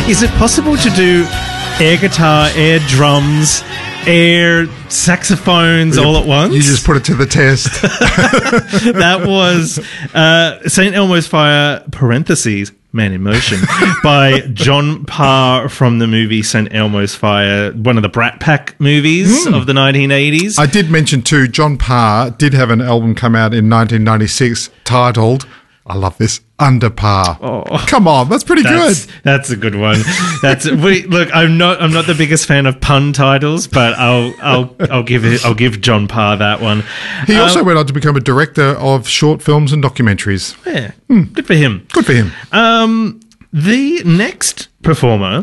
Is it possible to do air guitar, air drums, air saxophones all at once? You just put it to the test. That was St. Elmo's Fire, parentheses, Man in Motion, by John Parr from the movie St. Elmo's Fire, one of the Brat Pack movies of the 1980s. I did mention too, John Parr did have an album come out in 1996 titled, I love this, Under Par. Oh. Come on, that's pretty good. That's a good one. Look, I'm not the biggest fan of pun titles, but I'll give John Parr that one. He also went on to become a director of short films and documentaries. Yeah, good for him. Good for him. The next performer,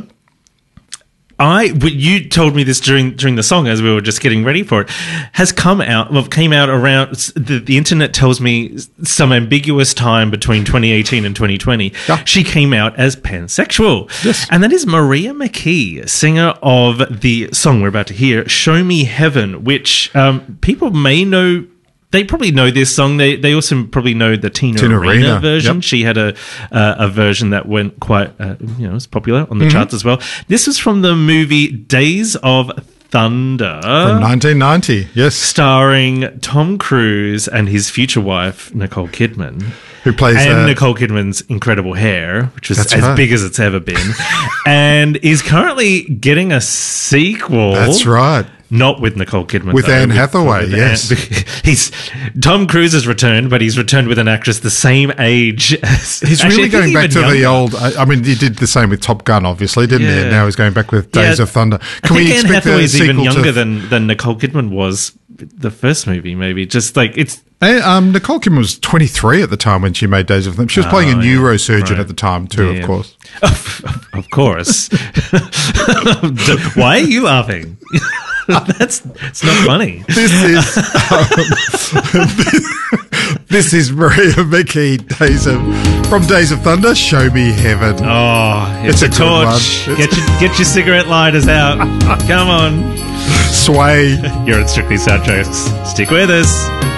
you told me this during the song as we were just getting ready for it, came out around, the internet tells me some ambiguous time between 2018 and 2020. Yeah. She came out as pansexual. Yes. And that is Maria McKee, singer of the song we're about to hear, Show Me Heaven, which people may know. They probably know this song. They also probably know the Tina Arena version. Yep. She had a version that went quite, was popular on the charts as well. This was from the movie Days of Thunder. From 1990, yes. Starring Tom Cruise and his future wife, Nicole Kidman. Who plays... And Nicole Kidman's incredible hair, which was as big as it's ever been. And is currently getting a sequel. That's right. Not with Nicole Kidman. With Anne Hathaway, yes. Tom Cruise has returned, but he's returned with an actress the same age. He's really going back to the old... I mean, he did the same with Top Gun, obviously, didn't he? Now he's going back with Days of Thunder. Can we expect Anne Hathaway's even younger than Nicole Kidman was the first movie, maybe. Just like it's... Nicole Kidman was 23 at the time when she made Days of Thunder. She was playing a neurosurgeon at the time too, of course. Of course. Why are you laughing? It's not funny. This is Maria McKee, from Days of Thunder, Show Me Heaven. Oh, it's a torch. Get your cigarette lighters out. Come on. Sway. You're at Strictly Soundtracks. Stick with us.